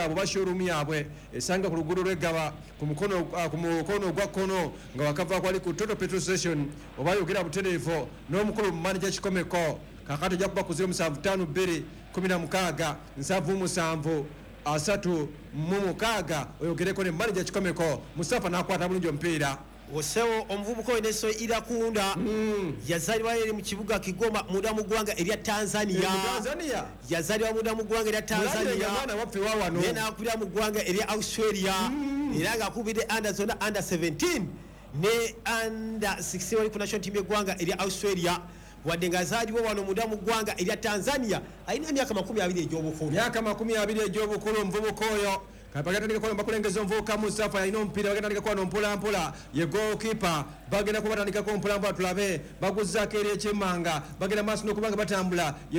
yabwe bashowroom yabwe esanga ku luguudo lw'Eggaba ku mukono ogwa kkono nga wakava kwali ku Total Petrol Station oba yogera butereevu n'omukulu mu manager Kikomeko kakati ojja kuba ku 07521737 oyogereko ne manager Kikomeko Mustafa n'akwata bulungi omupiira. Osewo omuvubuka oneso Irakunda yazalibwa eri mu kibuga Kigoma muda mu ggwanga erya Tanzania. Yazalibwa muda mu ggwanga erya Tanzania. Yena akulira mu ggwanga erya Australia. Era nga akubidde under 17 ne under 16 wali ku national team y'eggwanga erya Australia. Wadde nga azaalibwa wano muda mu ggwanga erya Tanzania alina emyaka 20 egy'obukulu. Myaka 20 egy'obukulu omuvubuka oyo. Bagenda kwa bakulengeza omuvubuka Mustafa yalina omupiira bagenda kwa mpola ye goalkeeper bagenda kubatandika ko mpola tulabe baguzzaako eri ekyemmanga bagenda maaso n'okubanga batambula ye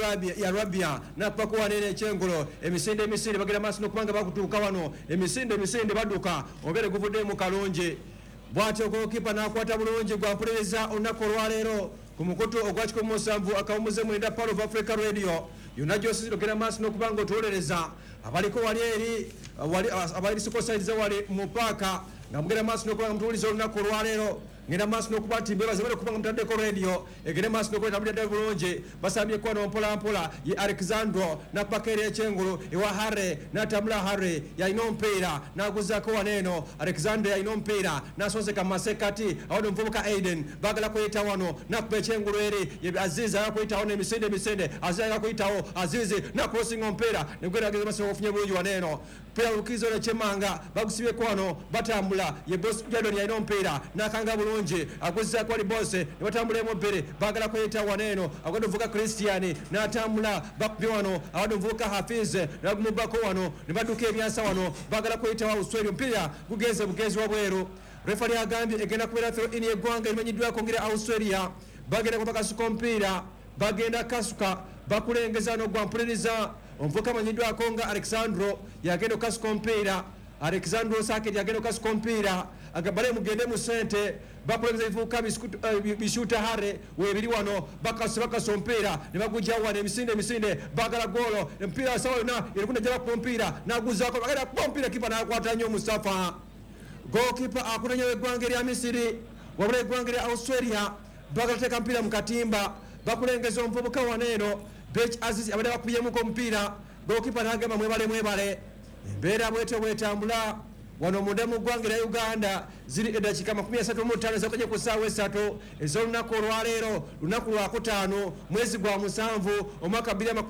Rabia nakuba ku wanene ekyengolo emisinde bagenda maaso n'okubanga bakutuuka wano emisinde badduka obeere guvuddemu kalungi bw'atyo goalkeeper n'akwata bulungi gwampulereza olunaku olwaleero ku mukutu ogwa 17 akawumuze mwenda Power of Africa Radio yonna gy'osizira ogenda maaso n'okubanga otuwolereza abaliko wali eri abali sikosaiza wali mu paaka nga mugenda maaso n'okubanga mutuwuliza olunaku olwaleero ngenda maaso n'okuba ati mbebaze bali okubanga mutaddeko radio egende maaso n'okuba tabulidde bulungi basambye kwano mpola ye Alexandro nakubaka eri ekyengulu ewa Harre n'atambula Harre yalina omupiira n'aguzzaako waneeno Alexandro yalina omupiira n'asonseka mu masekati awo omuvubuka Aiden baagala kuyita wano nakuba ekyengulu eri ye Azizi agala kuyitawo n'emisinde Azizi agala kuyitawo Azizi n'akulosinga omupiira negwerageza maso ofunye bulungi waneeno pira lukizo n'ekyemmanga bagusibyeko wano batambula ye Boss Jadon yalina omupiira n'akanga bulungi aguzzaako wali Boss ne batambula emubbiri baagala kuyita waneeno awadde omuvubuka Christian n'atambula bakubye wano awadde omuvubuka Hafiz n'agumubbako wano ne badduka ebyansa wano baagala kuyita wa Australia omupiira gugenze bugenzi wabweru refali agambye egenda kubeera throw in y'eggwanga erimanyiddwako ngeri Australia bagenda kuba kasuka omupiira bagenda kasuka bakulengeza n'ogwampuliriza omuvubuka amanyiddwako nga Alexandro yagenda okasuka omupiira Alexandro Saketi yagenda okasuka omupiira agabale mugende mu sente bakulengeza ebivubuka bishuta Harre webiri wano bakasa omupiira ne bagujja wano emisinde bagala goolo empiira sawa yonna erikunda gya bakuba omupiira n'aguzzaako bagenda kuba omupiira kipa n'akwata nnyo Mustafa goalkeeper akunenya w'eggwanga erya Misiri wabula eggwanga erya Australia bagala teeka mupiira mu katimba bakulengeza omuvubuka waneeno Bech Aziz abadde bakubyemuko omupiira goalkeeper n'agamba mwebale embeera bwetambula wano munda mu ggwanga erya Uganda ziri eddakiika 35 ezokanye ku ssaawa 3 ez'olunaku olwaleero lunaku lwa 5 mwezi gwa 7 omwaka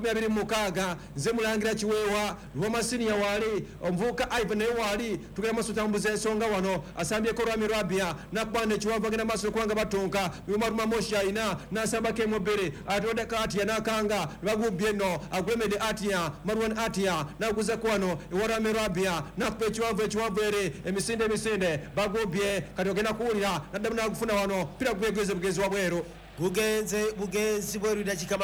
2026 nze mulangira Kiweewa Lwomasiniya waali omuvubuka Ivan naye waali tugenda maaso tambuza ensonga wano asambyeko Rwami Rabia nakubanda ekiwavu agenda maaso okubanga batonka Bimaruma Moshi alina n'asambako emubbiri atondeka Atia n'akanga bagubbye nno Agwemede Atia Marwan Atia n'aguzzako wano ewa Rwami Rabia nakuba ekiwavu eri emisinde bagubye kati ogenda kuwulira naddamu n'agufuna wano pira bugenzi wabweru bugenzi bweru dakiika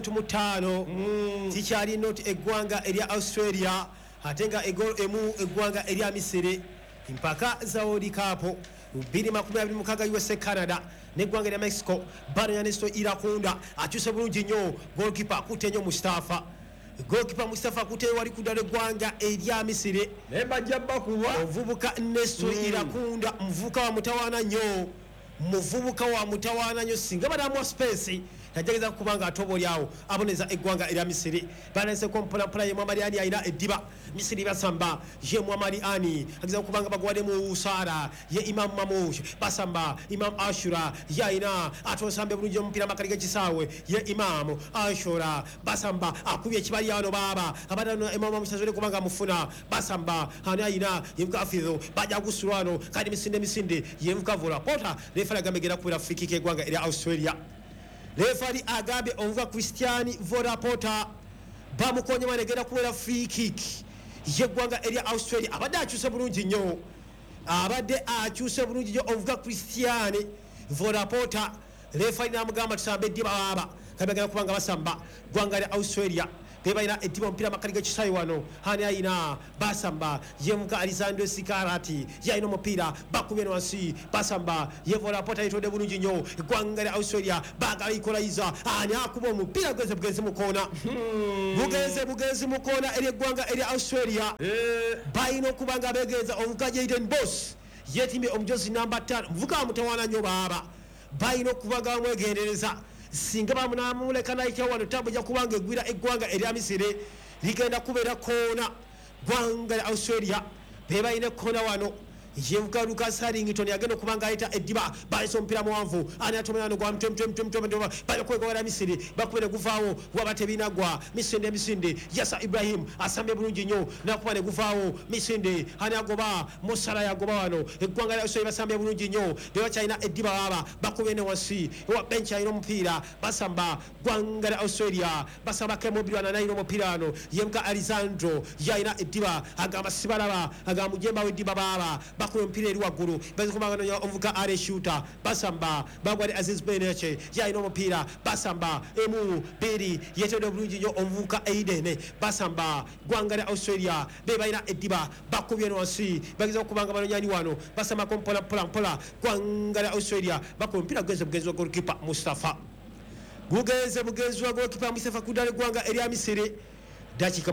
35 tikyali not eggwanga erya Australia ate nga egolo emu eggwanga erya Misiri mpaka za World Cup 2026 USA Canada n'eggwanga erya Mexico Ernesto Irakunda akyuse bulungi nnyo goalkeeper akutte nnyo Mustafa goalkeeper Mustafa Kute wali kudala eggwanga erya Misiri ne bajja bakuwa omuvubuka Ernesto Irakunda muvubuka wa mutawaana nnyo singa badamu space yajageza kubanga atobolyawo aboneza eggwanga erya Misiri balanse kompola ye Muhammad Ali ayina eddiba Misiri basamba ye Muhammad Ali ageza kubanga bagwade mu Sara ye Imam Mamouche basamba Imam Ashura yaina atosambe bulungi omupiira makali g'ekisaawe ye Imam Ashura basamba akubye ekibali yano baba abadano Imam Mamouche azole kubanga mufuna basamba hani ayina yevuka afizo bajja gusulwano kadi misinde yevuka vola pota refala gamegera kubira fikike eggwanga erya Australia refari agabe omuva Christian Vorapota bamukonye manegera kuwera free kick yeggwanga erya Australia abadde akyuse bulungi nnyo omuva Christian Vorapota refari namugamba tusambe eddiba baba kabagala kubanga basamba ggwanga erya Australia bebaina ediba mpira makaliga kisayi wano hani aina basamba yemuka Alisandro Sikarati yaina mupira bakubye wansi basamba yevola pota itode bulungi nnyo eggwanga lya Australia bagala ikolaiza ani akuba omupira bugenzi mukona bugenzi mukona eri eggwanga eri Australia bayina okubanga begenza omuvuka Jaden Boss yetimbe omujozi namba 5 muvuka mutawana nnyo baba bayina okubaga mwegendereza singa bamunamuleka naikya wano tabuja kubanga egwira eggwanga erya Misiri ligenda kubeera koona gwanga lya Australia bebayina koona wano yevuka Lucas Harrington yagenda kubanga ayita ediba balesa omupiira muwanvu ani atomerano gwa mtemtemtemtemtemtemba bali kwegawala Misiri bakubere guvaawo wabate binagwa misinde Yasa Ibrahim asambye bulungi nnyo nakuba ne guvaawo misinde ani agoba Mosala yagoba wano eggwanga lya Australia basambye bulungi nnyo bewakyalina ediba baba bakubye ne wansi ewa bench alina omupiira basamba gwanga lya Australia basamba kemobirwana nalina omupiira wano yemuka Alisandro yalina ediba agamba sibalaba agamba mujemba wediba baba bakubye omupiira eri waggulu bazikumagano omuvuka are shooter basamba bagwade Aziz Beneche yalina omupiira basamba emu biri yetode bulungi nnyo omuvuka Aiden basamba gwanga lya Australia bebalina ediba bakubye wansi bageza okubanga banonyani wano basamba kompola mpola gwanga lya Australia bakubye omupiira bugenzi wa goalkeeper Mustafa bugenzi wa goalkeeper Mustafa kudale gwanga erya Misiri dakika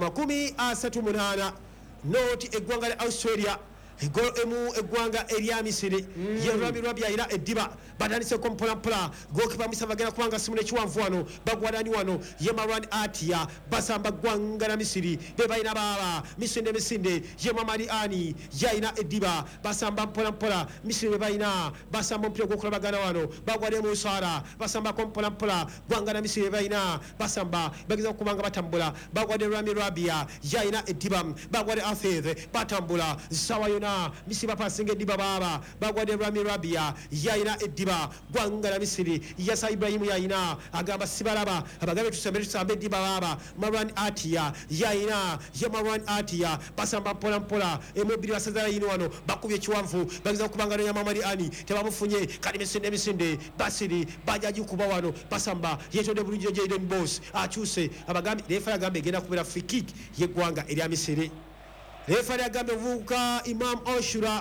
38 noti eggwanga lya Australia gol emu eggwanga erya Misiri Rabi ayina ediba batandise kompola goalkeeper Mustafa agenda kubanga simule kiwanvu wano bagwadani wano ye Marwan Atia basamba gwanga lya Misiri bebalina baba misinde ye Mamadi Ani yalina ediba basamba mpola Misiri bebalina basamba omupiira gwokulabagana wano bagwade Musara basamba kompola gwanga lya Misiri bebalina basamba bageza okubanga batambula bagwade Rabia yalina ediba bagwade Afev batambula sawa yona Misiri bapasinga ediba baba bagwade Rabia yalina ediba gwanga lya Misiri Yasa Ibrahim yalina agamba sibalaba abagabe tusambe ediba baba Marwan Atia yalina ye Marwan Atia basamba mpola emobiri basazala yino wano bakubye kiwanvu bageza kubanga ya Mamadi Ani tebamufunye kali misinde basiri bajaji kuba wano basamba yetode bulungi Jaden Boss achuse abagambi refa agambe genda kubera free kick yeggwanga erya Misiri refa agambe vuka Imam Ashura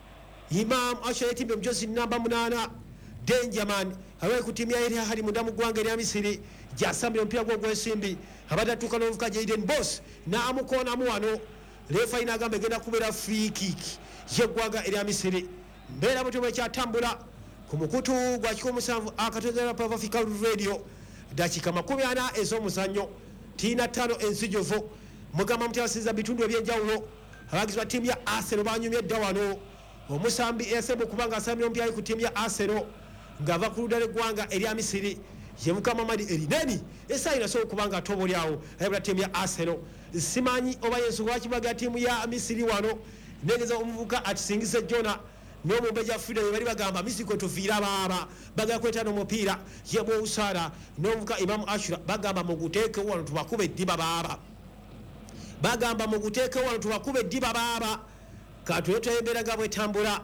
yetimbe mjozi namba 8 Dangerman awe kutimia eri hali mundamu gwanga erya Misiri jasambye omupiira gw'ensimbi abatatuuka n'ovuka Jaden Boss n'amukona muwano refa ina agambe genda kubeera free kick yeggwanga erya Misiri mbeera butyo bwekyatambula ku mukutu gwa 17 akatozera Pava Africa Radio dakika 40 ez'omuzannyo tiina 5 enzijovo mugamba mutyasinza bitundu ebyenjawulo abagizi ba ttiimu ya Arsenal banyumye dda wano omusambi esebo kubanga asambye omupiira ku ttiimu ya Arsenal ng'ava ku ludda lw'eggwanga erya Misiri yemuka Mamadi Erineni esayina so kubanga atobolyawo ayabula ttiimu ya Arsenal simanyi oba yensuka wakibaga ttiimu ya Misiri wano negeza omuvuka atisingise Jona n'omumbeja Freedom bali bagamba Misiri kwe tuviira baba bagala kwetana omupiira yemu Usara n'omuvuka Imam Ashura bagamba muguteeke wano tubakube eddiba baba bagamba muguteeke wano tubakube eddiba baba katuleeta embeera ga bwetambula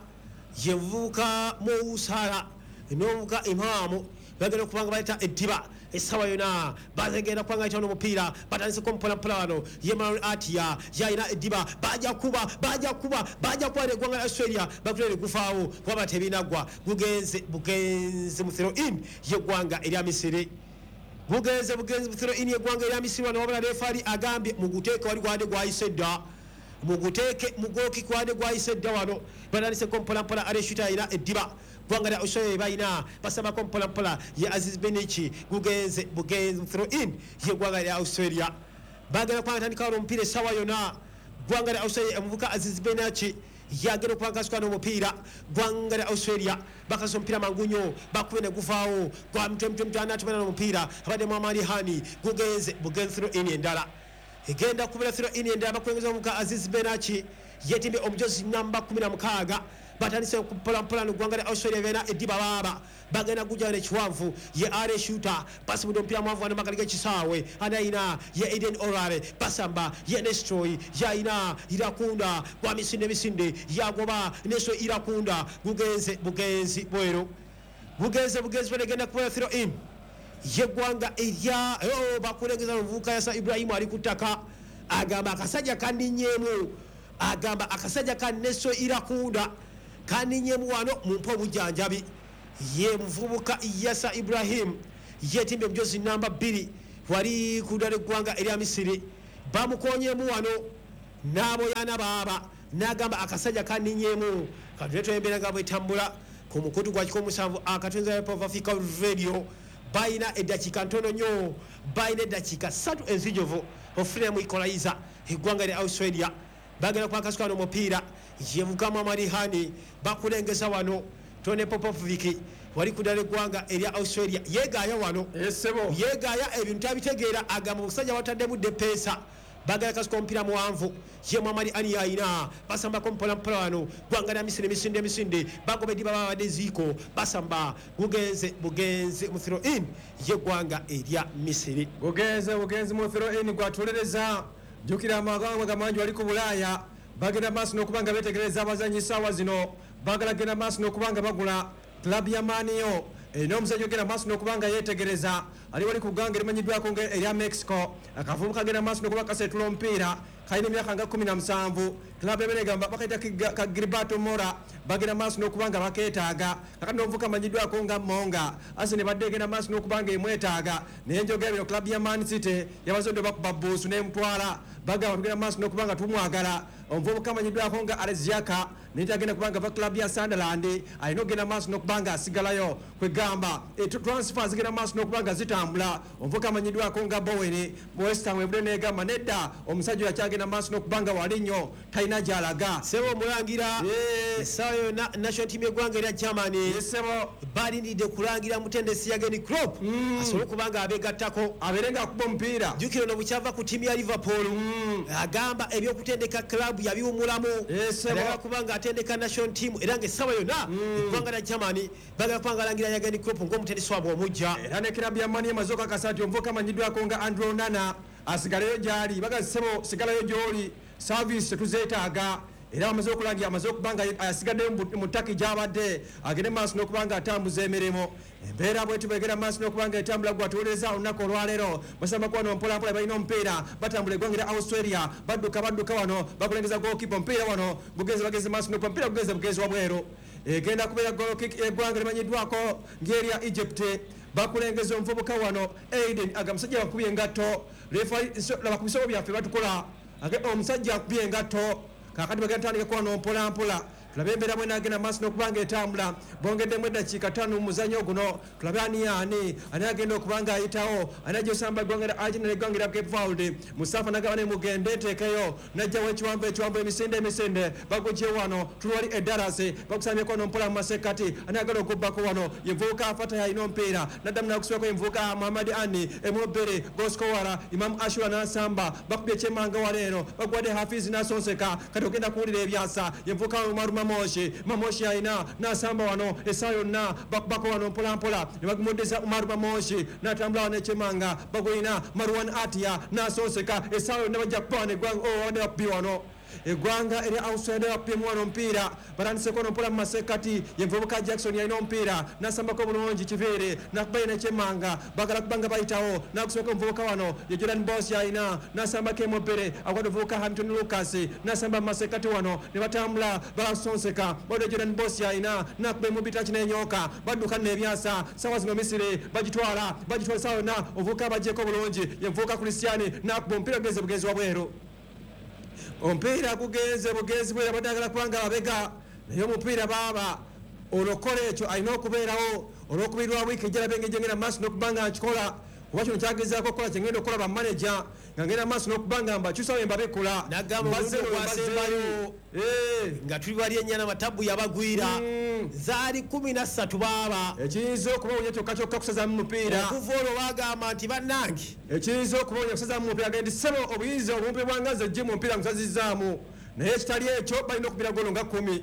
yevuka mu Usara n'omuvuka Imamu bagenda okubanga baleta eddiba esawa yona bazegenda kubanga ayita n'omupiira batandise kompola wano ye Marwan Atia yalina eddiba bajja kuba eggwanga lya Australia bakutera gufaawo waba tebinagwa bugenze mu throw in yeggwanga erya Misiri bugenze mu throw in yeggwanga erya Misiri wano wabula refari agambye muguteeke wali gwade gwayise dda muguteeke mugoki kwade gwayise dda wano batandise kompola areshuta yalina eddiba gwanga lya Australia bayina basaba kompola ye Aziz Benichi bugenze throw in ye gwanga lya Australia bagala kwatandika omupiira esawa yona gwanga lya Australia omuvuka Aziz Benichi yagenda okubanga asukana omupiira gwanga lya Australia bakasa omupiira mangunyo bakube ne guvaawo gwa mtemtemtana atumana n'omupiira abadde Mamadi Hani bugenze throw in endala egenda kubeera throw in endala bakwengeza omuvuka Aziz Benichi yetimbe omujozi namba 16 batandise kupola n'eggwanga lya Australia bena eddiba baba bagenda kujja n'ekiwanvu ye are shooter basibudde omupiira mwanvu wano magali g'ekisaawe anayina ye Eden Orare basamba ye Nestroy yayina Irakunda gwa misinde yagoba Nestroy Irakunda bugenzi bwero bugenzi banegenda kubeera throw in yeggwanga erya bakulengeza omuvubuka Yasa Ibrahim ali ku ttaka agamba akasajja kaninyeemu agamba akasajja ka Neso Irakunda kaninyeemu wano mumpa obujjanjabi ye muvubuka Yasa Ibrahim yetimbe mujozi namba 2 wali kudala eggwanga erya Misiri bamukonyeemu wano n'aboyana baaba n'agamba akasajja kaninyeemu katuleta embeera nga bwetambula ku mukutu gwa 17 akatonza ya Pova Africa Radio bayina eddakiika ntono nnyo bayina eddakiika 3 enzijovu ofuna mu equalizer eggwanga lya Australia bagenda kwakasukana omupiira yevukamu amarihani bakulengeza wano Tone Popovic wali kudala eggwanga erya Australia yegaaya wano yegaaya ebintu abitegeera agamba omusajja wataddemu depesa bagala kasuka omupiira muwanvu ye Muhammad Ali ayina basamba mpola wano gwanga lya Misiri misinde bagobedde babadde ziiko basamba bugenze mu throw in ye gwanga erya Misiri bugenze mu throw in gwatulereza jukira amaganga gamanji wali ku Bulaaya bagenda maaso n'okubanga betegereza abazanyi ssaawa zino bagala genda maaso n'okubanga bagula klabu ya Maniyo n'omusajja ogenda maaso n'okubanga yetegereza ali wali ku gganga erimanyiddwako erya Mexico akavubuka agenda maaso n'okuba kaseetula omupiira kalina emyaka nga 17 klabu eberegamba bakaita ka Gilberto Mora bagenda maaso n'okubanga bakeetaaga kakati n'omuvubuka amanyiddwako nga Monga ase ne badde egenda maaso n'okubanga emwetaaga naye njogera bino klabu ya Man City yabazadde bakuba buusu n'emutwala bagamba tugenda maaso n'okubanga tumwagala omuvubuka amanyiddwako nga Aleziaka naye tagenda kubanga va klabu ya Sunderland alina okugenda maaso n'okubanga asigalayo kwegamba transfer zigenda maaso n'okubanga zitambula omuvubuka amanyiddwako nga Bowen West Ham ebudde negamba nedda omusajja yakyagenda maaso n'okubanga wali nnyo talina gy'alaga sebo omulangira essaawa yonna national team eggwanga erya Germany balindidde kulangira mutendesi Jurgen Klopp asobole okubanga abeegattako abeere ng'akuba omupiira jjukira ono bukyava ku ttiimu ya Liverpool agamba ebyokutendeka klabu yabiwumulamu agala kubanga atendeka national team era ng'essaawa yonna eggwanga lya Germany bagala kubanga alangira Jurgen Klopp ng'omutendesi waabwe omujja era ne klabu ya Mani emaze okakasa nti omuvubuka amanyiddwako nga Andrew Onana asigaleyo gy'ali bagasebo sigalayo gy'oli service tetuzeetaaga era amaze okulangira amaze okubanga asigaddeyo mu ttaki gy'abadde agende maaso n'okubanga atambuza emirimu embeera bwetu begera maaso n'okubanga etambula gwatuwuliriza olunaku olwaleero basamba kuba nompolampola balina omupiira batambula eggwanga lya Australia badduka wano bakulengeza goalkeeper omupiira wano bageze maaso n'okuba omupiira bugenze wabweru egenda kubeera goal kick eggwanga limanyiddwako ng'erya Egypt bakulengeza omuvubuka wano Aiden agamusajja bakubye engatto laba ku bisobo byaffe batukola omusajja akubye engatto kakati bagenda tandika kuba nompolampola tulabe embeera bwe nagenda maaso n'okubanga etambula bongeddemu eddakiika 5 mu muzannyo guno tulabe ani agenda okubanga ayitawo ani ajja osamba eggwanga lya Argentina n'eggwanga lya Cape Verde Musafa nagaba ne mugende enteekeyo najjawo ekiwambo emisinde bagugye wano tulwali eddarasi bakusamyeko nompola mu masekkati ani agenda okubbako wano yevubuka afata yalina omupiira naddamu nakusibako yevubuka Muhammad Ali emwobbere goskowara Imam Ashura n'asamba bakubye ekyemmanga waleero baguwadde Hafiz n'asonseka kati ogenda kuwulira ebyasa yevubuka Mamoshi ayina n'asamba wano essaawa yonna bakubako wano mpolampola ne bagumuddeza Umaru Mamoshi n'atambula wano ekyemmanga bagulina Marwan Atia n'asonseka essaawa yonna bajja kupawana eggwanga bakubye wano eggwanga eri Australia bapiemu wano omupiira batandiseko nompola mu masekkati yemuvubuka Jackson yalina omupiira n'asambako bulungi kiveere nakubaye nekyemmanga bagala kubanga bayitawo nakusooka omuvubuka wano ye Jordan Boss yalina n'asambako emobbere akwata omuvubuka Hamilton Lucas n'asamba mu masekkati wano ne batambula balasonseka bode Jordan Boss yalina nakuba emubita kinenyoka badduka n'ebyasa sawa zino Misiri bagitwala sawa yonna omuvubuka bagyeko bulungi yemuvubuka Christian nakuba omupiira bugenzi wabweru omupiira gugenze bwera badagala kubanga babega naye omupiira baaba olokola ekyo alina okubeerawo olwokubiri lwa wiiki ejjala ngenda maaso n'okubanga nkikola kuba kino kyagezaako okukola kyengenda okukola bamanaja nga ngenda maaso n'okubanga mbakyusawo embabekula nagambaasembayo nga tuli bali ennyana matabu yabagwira zaali 13 baaba ekiyinza okubawonya kyokka kusazamu mupiira okuva olwo bagamba nti bannange ekiyinza okubawonya kusazamu mupiira gendi sebo obuyinza obumpi bwangaze ejje mu mupiira musazizaamu naye ekitali ekyo balina okubira golo nga 10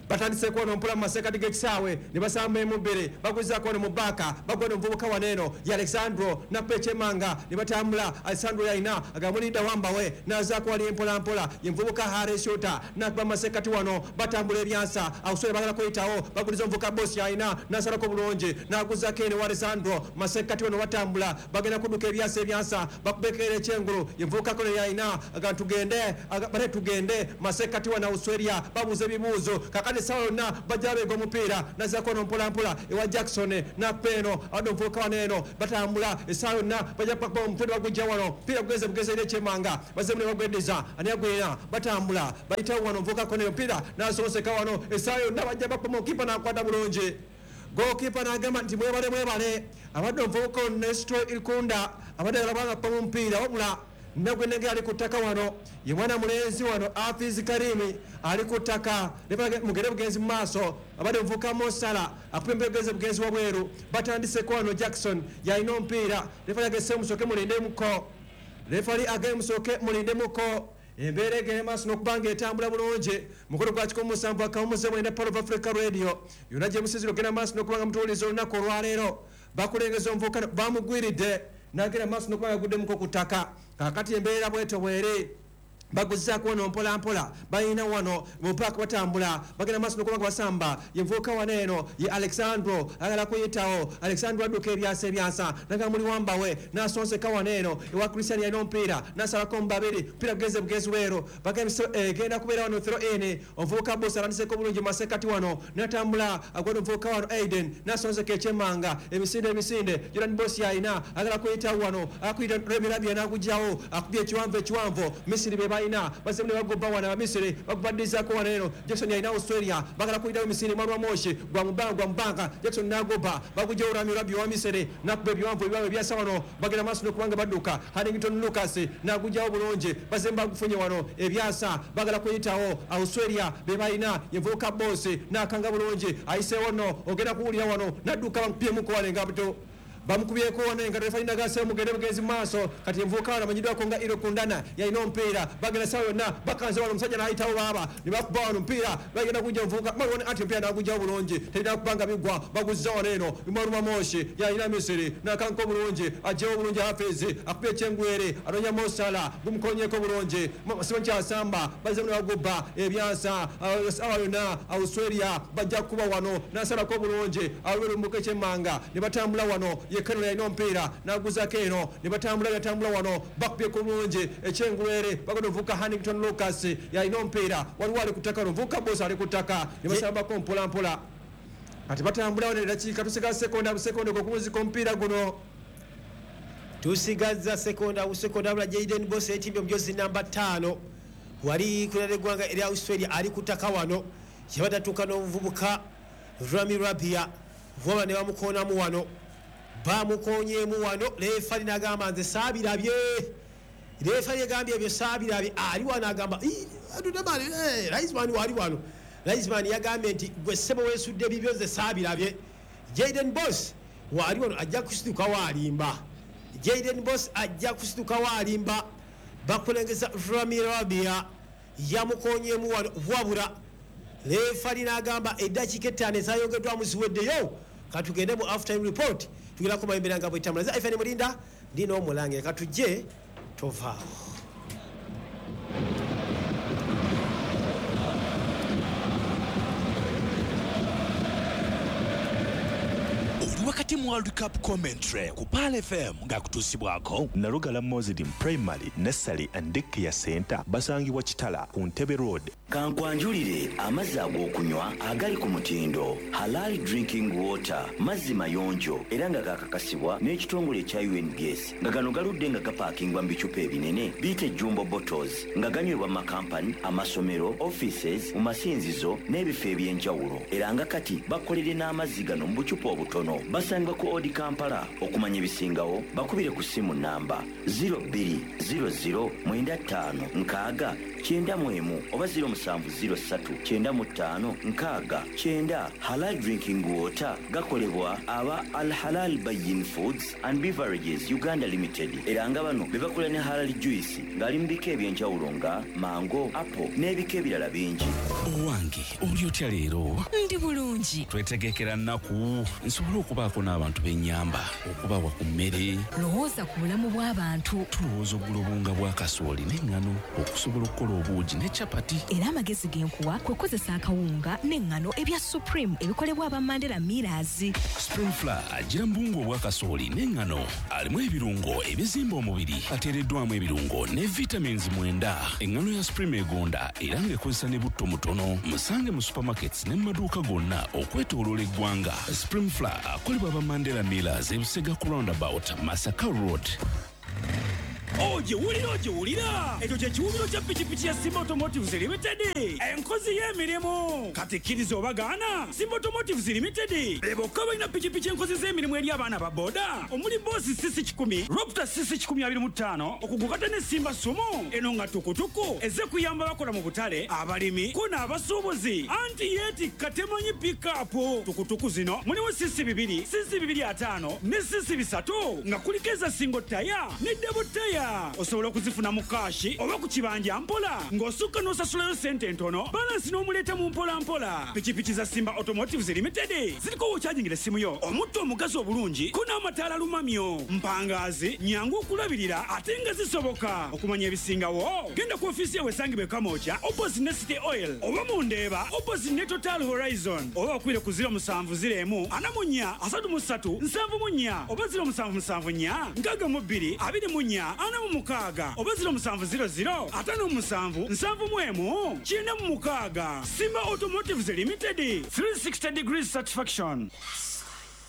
batandise kuona mpula maseka digekisawe ne basamba emubere baguza kuona mubaka bagona mvubuka waneno ya Alexandro na peche manga ne batambula Alexandro yaina agamulinda wambawe naza ko ali mpola yemvubuka hare shota na kwa maseka tiwano batambula ebyansa awusore bagala koyitawo baguliza mvuka boss yaina nasara ko bulonje naguza kene wa Alexandro maseka tiwano batambula bagenda kuduka ebyansa bakubekere chenguru yemvuka ko yaina agantugende bare tugende maseka tiwana usweria babuze bibuzo kakane sawo na bajabe go mupira naza ko mpola ewa Jackson na peno adomvuka waneno batambula esawo na bajapa kwa mpira wakuja wano pira kugeze ile chemanga bazemne bagwedeza aniyagwera batambula bayita wano mvuka ko mpira nasose kawano esawo na bajapa kwa kipa na kwata bulonje goalkeeper na gamba nti mwebale abadde mvuko Nesto Ilkunda abadde alabanga kwa mpira wabula nagwenenge ali kutaka wano ye mwana mulenzi wano Hafiz Karimi ali kutaka mugere bugenzi maso abadde mvuka Mosala akupembegeze bugenzi wabweru batandise kwano Jackson yaino mpira refali agese musoke mulinde muko refali agese musoke mulinde muko emberege maso nokubanga etambula bulonje mukoro kwa chiko musambu akamuze mwenda Part of Africa Radio yunaje musiziro gena maso nokubanga mutulizo nako lwalero bakulengeza mvuka bamugwiride nagera maso nokubanga gude muko kutaka kakati embera bweto bwere baguza kuona mpola bayina wano mupaka batambula bagenda maso nokubanga basamba yemvuka waneno ye Alexandro agala kuyitawo Alexandro aduke ebyansa naga muli wambawe nasonse kawaneno ewa Christian yaino mpira nasala kombabiri pira geze bugezi wero bagenda genda kubera wano throw ene ovuka bosa randise ko bulungi masekati wano natambula agodo mvuka wano Aiden nasonse kechemanga emisinde Jordan boss yaina agala kuyitawo wano akuita Remirabi anakujawo akubye chiwamvo Misiri beba ina basemne bagoba wana Misiri bakubadiza ko waneno Jackson yaina Australia bagala kuida Misiri mwana moshi gwa mbanga Jackson nagoba bakuje Remirabi wa Misiri nakube byamvo bibawe byasa wano bagenda maso no kubanga baduka Hannington Lucas nakujawo bulonje bazemba kufunye wano ebyasa bagala kuyitawo Australia bebaina yevuka boss nakanga bulonje aise wono ogenda kuwulira wano naduka bampie muko walenga buto bamukubiyeko wanenga refalina gase mugende bugenzi maso kati mvuka wana manyidwa konga ilo kundana ya ino mpira bagenda sayo na bakanze wano msaja na haitawo baba ni bakuba wano mpira bagenda kuja mvuka mwone ati mpira na kuja bulonje telina kupanga bigwa baguza waneno imaruma moshi ya ina Misiri na kanko bulonje ajewo bulonje Hafezi akupye chengwere aronya Mosala gumukonyeko bulonje sibancha asamba bazemne bagoba ebyansa awayo na Australia bajja kuba wano nasala ko bulonje awero mukeche manga ni batambula wano yekano ya ino mpira naguza keno ni batambula wano bakubye kulunje echengwere bagodovuka Hannington Lucas ya ino mpira wali kutaka ruvuka boss ali kutaka ni basamba ko mpola ati batambula wano dakika tusiga sekonda ko kumuzi ko mpira guno tusigaza sekonda bula Jaden boss etimbe mjozi namba 5 wali kunalegwanga eri Australia ali kutaka wano yabadatuka no mvubuka Ramirabia vuba ne bamukona mu wano bamukonyemu wano refali nagamba nze sabirabye refali yagambye byo sabirabye ali wana agamba adudamani Raisman wali wano Raisman yagambye nti gwe sebo wesudde bibyo nze sabirabye Jaden boss wali wano ajja kusituka walimba Jaden boss ajja kusituka walimba bakulengeza Ramirabia yamukonyemu wano wabura refali nagamba edakika 5 zayongedwa muziweddeyo katugende mu after time report tugera ko mayembera ngabo itamulaza ifani mulinda ndino omulange katuje tova wakati mu World Cup commentary ku Pal FM nga kutusibwako Narugala Mozidi Primary Nursery and Daycare Center basangibwa Kitala ku Ntebe Road. Kankwanjulire amazzi ag'okunywa agali ku mutindo Halal Drinking Water mazzi mayonjo era nga kakakasibwa n'ekitongole ekya UNBS nga gano galudde nga gapaakingwa mu bicupa ebinene biyite jumbo bottles nga ganywebwa mu makampani amasomero offices mu masinzizo n'ebifo eby'enjawulo era nga kati bakolere n'amazzi gano mu bucupa obutono basangibwa ku Odi Kampala okumanya ebisingawo bakubire ku simu namba 0200 95 91 oba 0703 Halal Drinking Water gakolebwa aba Al Halal Bayin Foods and Beverages Uganda Limited. Era nga bano bebakola ne halal juice ngali mbike ebyenjawulo nga mango, apple n'ebika ebirala bingi. Owange oli otya leero? Ndi bulungi. Twetegekera nnaku nsobola okubaako n'abantu b'ennyamba okubawa ku mmere. Lowooza ku bulamu bw'abantu. Tulowooza ogula obunga bwa kasooli n'eŋŋano okusobola okukola obuugi ne capati. Era amagezi g'enkuwa kwe kukozesa akawunga n'eŋŋano ebya Supreme ebikolebwa aba Mandela Millers. Spring Flour agira mbungu obwa kasooli n'eŋŋano alimu ebirungo ebizimba omubiri ateereddwamu ebirungo ne vitamins 9. Eŋŋano ya Supreme egonda era ng'ekozesa ne butto mutono. Musange mu supermarkets ne mu maduuka gonna okwetooloola eggwanga. Spring Flour akolebwa aba Mandela Millers ebusega ku roundabout Masaka Road. Ojewulira ekyo kye kiwumiro kya pikipiki ya Simba Automotives Limited, enkozi y'emirimu. Kati kkiriza obagaana, Simba Automotives Limited bokka balina pikipiki enkozi z'emirimu eri abaana ba boda omuli boosi CC10, Raptor CC1025 okugukata ne Simba Sumo. Eno nga tukutuku eze kuyamba bakola mu butale, abalimi ko n'abasuubuzi anti yeti katemanyi pick-up. Tukutuku zino mulimu CC2, CC250 ne CC3 nga kuliko eza single taya ne double taya. Osobola okuzifuna mu kashi oba ku kibanja mpola ng'osukka n'osasulayo sente ntono, balansi n'omuleeta mu mpola. Pikipiki za Simba Automotives Limited ziriko wokyajingira essimu yo, omutto omugazi obulungi ko n'amataala lumamyo, mpangaazi nyangu okulabirira ate nga zisoboka. Okumanya ebisingawo genda ku ofiisi yawe esangibwa Kamooja opposite ne City Oil, oba mu Ndeeba opposite ne Total Horizon, oba okwire ku 0701 44 33 74 oba 0774 62 24 46 oba 0700 57 71 96. Simba Automotives Limited, 360 degrees satisfaction.